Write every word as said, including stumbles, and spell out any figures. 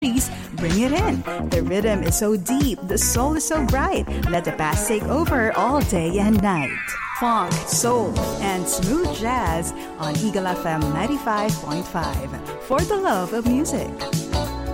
Please bring it in. The rhythm is so deep, the soul is so bright. Let the bass take over all day and night. Funk, soul, and smooth jazz on Eagle F M ninety-five point five. For the love of music.